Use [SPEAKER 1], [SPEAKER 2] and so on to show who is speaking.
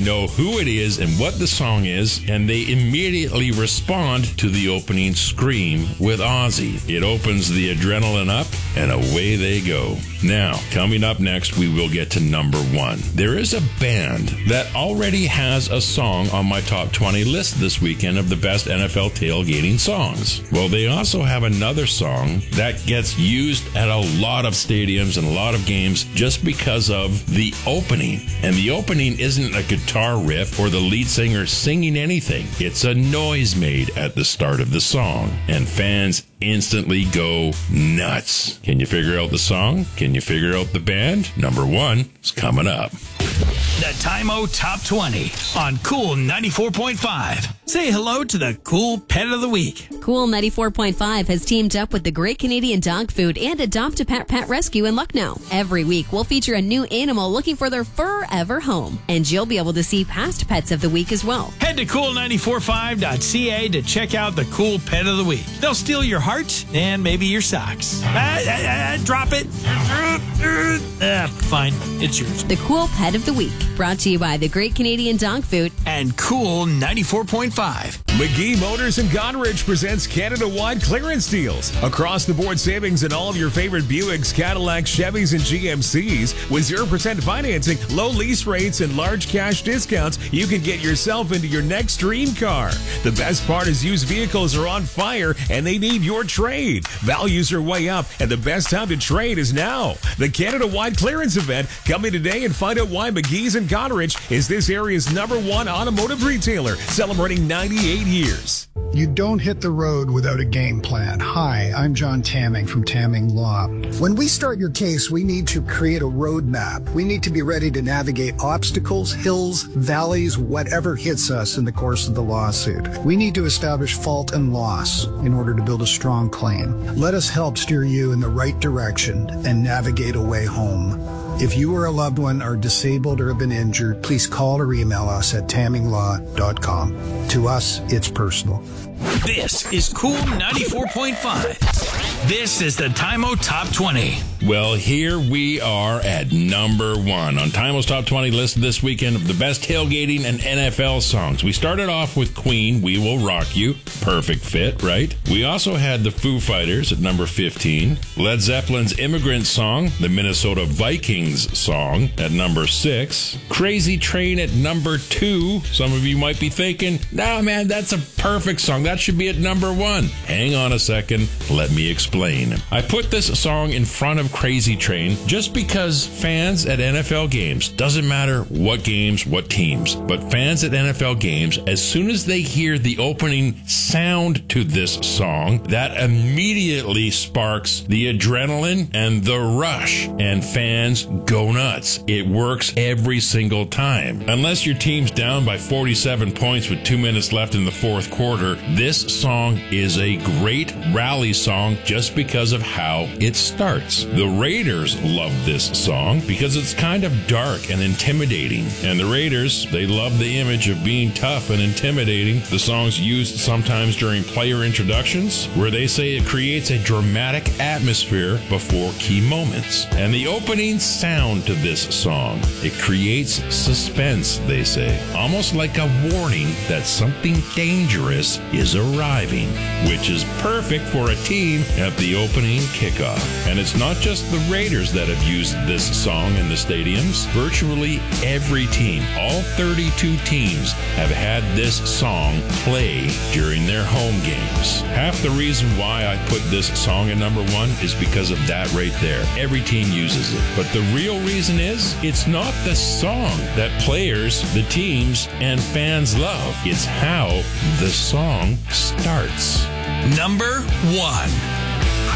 [SPEAKER 1] know who it is and what the song is, and they immediately respond to the opening scream with Ozzy. It opens the adrenaline up, and away they go. Now, coming up next, we will get to number 1. There is a band that already has a song on my top 20 list this weekend of the best NFL tailgating songs. Well, they also have another song that gets used at a lot of stadiums and a lot of games just because of the opening. And the opening isn't a guitar riff or the lead singer singing anything. It's a noise made at the start of the song, and fans instantly go nuts. Can you figure out the song? Can you figure out the band? Number 1 is coming up.
[SPEAKER 2] The Time-O Top 20 on Cool 94.5. Say hello to the Cool Pet of the Week.
[SPEAKER 3] Cool 94.5 has teamed up with the Great Canadian Dog Food and Adopt a Pet Pet Rescue in Lucknow. Every week, we'll feature a new animal looking for their forever home. And you'll be able to see past pets of the week as well.
[SPEAKER 2] Head to cool945.ca to check out the Cool Pet of the Week. They'll steal your heart and maybe your socks. Drop it. Fine. It's yours.
[SPEAKER 3] The Cool Pet of the Week, brought to you by the Great Canadian Dog Food
[SPEAKER 2] and Cool 94.5.
[SPEAKER 4] McGee Motors in Goderich presents Canada-wide clearance deals. Across-the-board savings in all of your favorite Buicks, Cadillacs, Chevys, and GMCs. With 0% financing, low lease rates, and large cash discounts, you can get yourself into your next dream car. The best part is used vehicles are on fire, and they need your trade. Values are way up, and the best time to trade is now. The Canada-wide clearance event. Come in today and find out why McGee's in Goderich is this area's #1 automotive retailer, celebrating 98 years.
[SPEAKER 5] You don't hit the road without a game plan. Hi, I'm John Tamming from Tamming Law. When we start your case, we need to create a roadmap. We need to be ready to navigate obstacles, hills, valleys, whatever hits us in the course of the lawsuit. We need to establish fault and loss in order to build a strong claim. Let us help steer you in the right direction and navigate a way home. If you or a loved one are disabled or have been injured, please call or email us at tamminglaw.com. To us, it's personal.
[SPEAKER 2] This is Cool 94.5. This is the Time-O Top 20.
[SPEAKER 1] Well, here we are at number 1 on Time-O's Top 20 list this weekend of the best tailgating and NFL songs. We started off with Queen, We Will Rock You. Perfect fit, right? We also had the Foo Fighters at number 15. Led Zeppelin's Immigrant Song, the Minnesota Vikings song, at number 6. Crazy Train at number 2. Some of you might be thinking, nah, man, that's a perfect song. That should be at number 1. Hang on a second. Let me explain. I put this song in front of Crazy Train just because fans at NFL games, doesn't matter what games, what teams, but fans at NFL games, as soon as they hear the opening sound to this song, that immediately sparks the adrenaline and the rush, and fans go nuts. It works every single time. Unless your team's down by 47 points with 2 minutes left in the fourth quarter, this song is a great rally song just because of how it starts. The Raiders love this song because it's kind of dark and intimidating. And the Raiders, they love the image of being tough and intimidating. The song's used sometimes during player introductions, where they say it creates a dramatic atmosphere before key moments. And the opening sound to this song, it creates suspense, they say, almost like a warning that something dangerous is arriving, which is perfect for a team at the opening kickoff. And it's not just the Raiders that have used this song in the stadiums. Virtually every team, all 32 teams, have had this song play during their home games. Half the reason why I put this song at number 1 is because of that right there. Every team uses it. But the real reason is, it's not the song that players, the teams, and fans love. It's how the song starts.
[SPEAKER 2] Number 1.